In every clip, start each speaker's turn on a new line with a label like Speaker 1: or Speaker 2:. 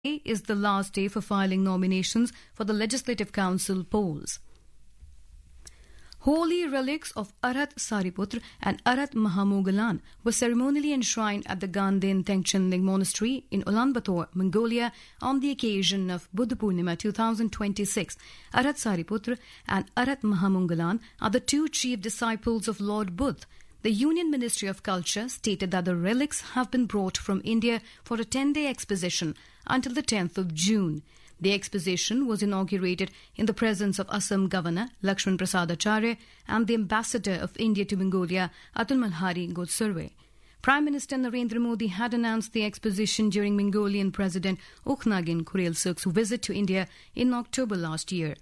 Speaker 1: Today is the last day for filing nominations for the Legislative Council polls. Holy relics of Arhat Sariputra and Arhat Mahamogalan were ceremonially enshrined at the Gandhin Tengchenling Monastery in Ulaanbaatar, Mongolia, on the occasion of Buddha Purnima 2026. Arhat Sariputra and Arhat Mahamogalan are the two chief disciples of Lord Buddha. The Union Ministry of Culture stated that the relics have been brought from India for a 10-day exposition until the 10th of June. The exposition was inaugurated in the presence of Assam Governor Lakshman Prasad Acharya and the Ambassador of India to Mongolia, Atul Malhari Godsarve. Prime Minister Narendra Modi had announced the exposition during Mongolian President Ukhnagin Khurelsuk's visit to India in October last year.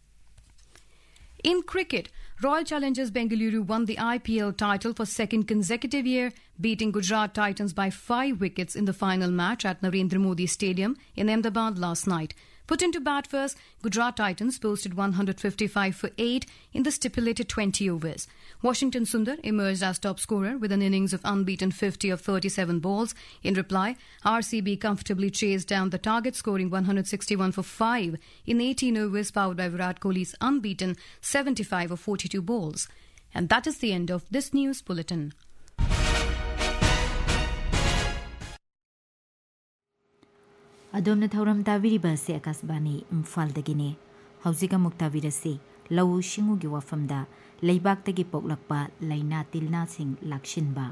Speaker 1: In cricket, Royal Challengers Bengaluru won the IPL title for second consecutive year, beating Gujarat Titans by 5 wickets in the final match at Narendra Modi Stadium in Ahmedabad last night. Put into bat first, Gujarat Titans posted 155 for 8 in the stipulated 20 overs. Washington Sundar emerged as top scorer with an innings of unbeaten 50 of 37 balls. In reply, RCB comfortably chased down the target, scoring 161 for 5 in 18 overs, powered by Virat Kohli's unbeaten 75 of 42 balls. And that is the end of this news bulletin.
Speaker 2: Adomna thauram taviriba se akasbani imfaldagine hauziga muktavirasi lau shingugi wafamda leibaktagi poklakpa laina tilna sing lakshinba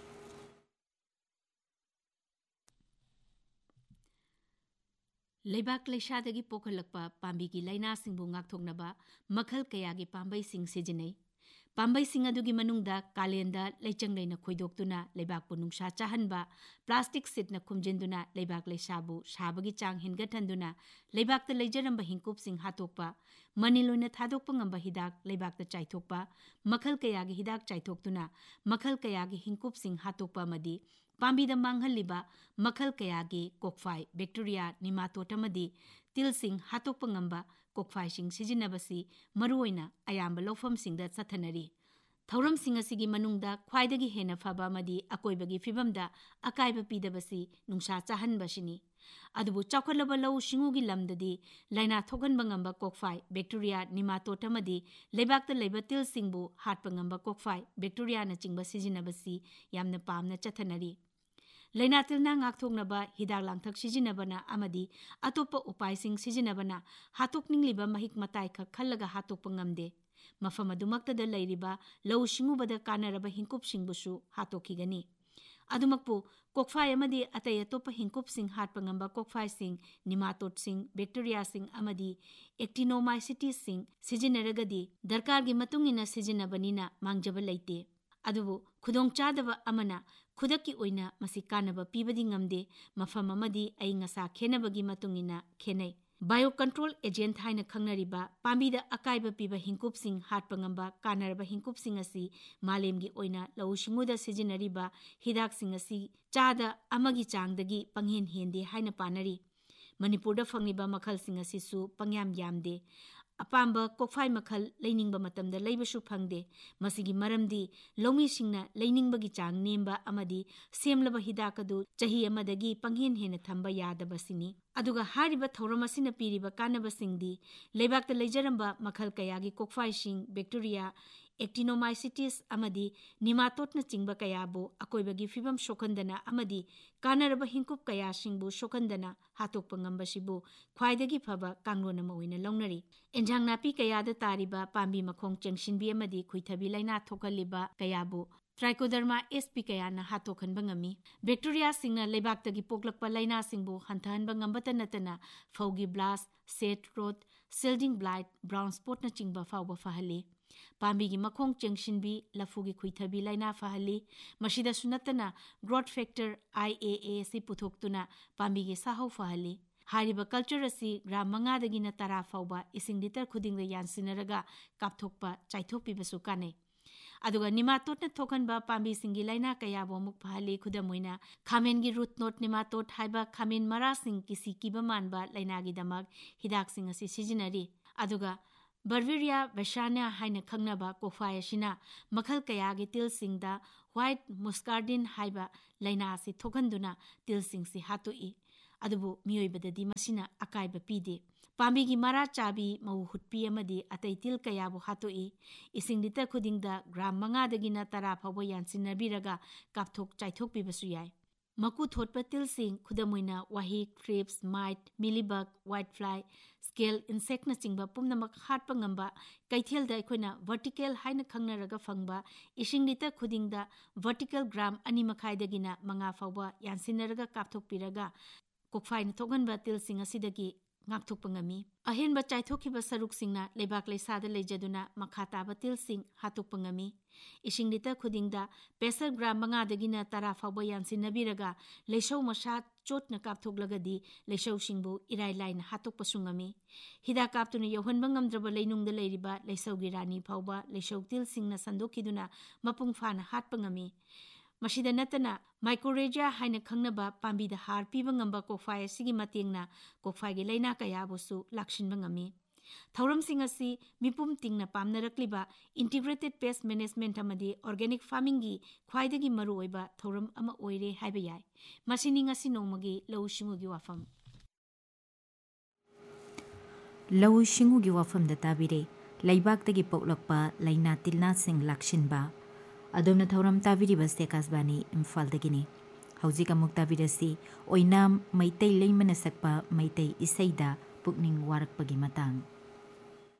Speaker 3: Leibak leishadagi pokalakpa pambigi laina singbu ngakthoknaba makhal kayagi pambai sing sijinai Pambai sing adugi manungda kalenda leichang leina khoidoktuna leibak pu nungsa chahanba plastic sit na khumjinduna leibak leisabu sabagi chang hingathanduna leibak ta leijaramba hingkup sing hatokpa maniloina thadokpa ngamba hidak leibak ta chaithokpa makhal kayagi hidak chaithoktuna makhal kayagi hingkup sing hatokpa madi pambi da manghaliba makhal kayagi kokfai bacteria nematode amadi til sing hatokpa ngamba kokfai sing sijinabasi maruoina ayamba lofam singda chathanari thauram sing asigi manungda khwaidagi hena phaba madi akoibagi fibamda akaiba pidabasi nungsa chahanbasini adubu chakhalaba lau shingugi lamdadi laina thoganba ngamba kokfai bacteria nematode amadi leibakta leiba til singbu hatpa ngamba kokfai bacteria na chingba sijinabasi yamna pamna chathanari Laina tilna ngakthoknaba hidak langthak sijinabana amadi atopa upai sing sijinabana hatokningliba mahik matai kha khallaga hatokpa ngamde mafam adumakta da leiriba lau shingubada kanaraba hingkup singbusu hatokhigani adumakpu kokfai amadi atai atopa hingkup sing hatpa ngamba kokfai sing nematode sing bacteria sing amadi actinomycetes sing sijinaragadi darkargi matungina sijinabanina mangjaba leite adubu khudong chadaba amana khudaki oina masi kanaba pibadi ngamde mafam amadi ai ngasa khenabagi matungina khenai biocontrol agent haina khangnariba pambida akaiba piba hingkup sing hatpa ngamba kanarba hingkup sing asi malemgi oina lausinguda sijinariba hidak sing asi chada amagi changdagi panghen hende haina panari manipurda fangiba makhal sing asi su pangyam yamde apamba kokfai makhal leiningba matamda leibasu phangde masigi maramdi lomi singna leiningbagi chang nemba amadi semlaba hidakadu chahi amadagi panghen hena thamba yadabasini aduga hariba thauramasina piriba kanabasingdi leibakta leijaramba makhal kayagi kokfai sing bacteria actinomycetes amadi nematode na chingba kayabu akoibagi fibam shokhandana amadi kanaraba hingkup kaya singbu shokhandana hatokpa ngambasibu khwaidagi phaba kanglona maoina longnari enjang napi kayada tariba pambi makhong chengsinbi amadi khuithabi laina thokaliba kayabu Trichoderma sp kayana hatokhanba ngami bacteria singna leibaktagi poklakpa laina singbu hanthanba ngambata natana faugi blast set rot selding blight brown spot na chingba fawba fahali Pambigi makhong chengsinbi lafugi khuithabi laina fahali masida sunatana growth factor IAA si puthoktuna pambigi sahau fahali hariba culture asi gram manga dagina tara fawba ising liter khudingda yansinaraga kapthokpa chaithokpi basu kane aduga nematode na thokhanba pambi singi laina kayabo muk phali khudamoina khamen gi root knot nematode haiba khamen mara sing kisi kiba manba laina gi damak hidak sing asi sijinari aduga Barveria Vashana haina khangnaba kokfai asina makhal kayagi til singda white muscardine haiba laina si thokhanduna til sing si hatui अदुबु मियोइबददी मसिना अकाइब पीदे पाम्बी की मरा चाबी मऊ हुटपी अमदी अतै तिल कयाबु हातोई इसिंग litre खुदिंगदा ग्राम 5 10 फावबो यानसिनबिरगा कापथोक चाइथोक पिबसु याय मकु थोटप तिलसिंग खुदमुइना वाही Cripps might mealybug white fly scale insect न चिंगबा पुमनमक हाटपा ngamba कैथेलदा अखोइना vertical हाइना खंगनरगा फंगबा इसिंग litre खुदिंगदा vertical ग्राम 2 मखाइदगिना 5 फावबा यानसिनरगा कापथोक पिरगा कोकफाइन थोगनबा तिलसिंग असिदगी ngakthokpangami ahenba chaithokhiba saruksingna lebak leisada leijaduna makha taba tilsing hatokpangami ising liter khudingda pesar gram 5 dagina 10 fawba yansinabiraga leisau masa chotna kapthoklagadi leisau singbu irai laina hatokpasungami hida kaptuna yohanba ngamdraba leinungda leiriba leisau gi rani fawba leisau tilsingna sandokhiduna mapung fana hatpangami मसीदा नतना माइक्रोरेजिया हाइना खंगनबा पांबीदा हार पीबा ngamba कोकफाई असिगी मतेंगना कोकफाई लाइना कयाबुसु लाक्षिनबा ngami थौरम सिंग असि मिपुम तिंगना पामनरक्लिबा integrated pest management अमदी organic farming गी ख्वाइदगी मरु ओइबा थौरम अमा ओइरे हाइबा याय मसिनिंग असि नोमगी लौ सिंगुगी वाफम
Speaker 2: लौ सिंगुगी वाफम दा ताबिरे लैबाक्तगी पोक्लकपा लाइना तिलना सिंग लाक्षिनबा अदोमना थौरम ताबिरिबा स्टेकासबानी इम्फालदगिनी हौजिक अमुक ताबिरसी ओइना मैतै लैमना सकपा मैतै इसैदा पुकनिंग वारकपगी मतंग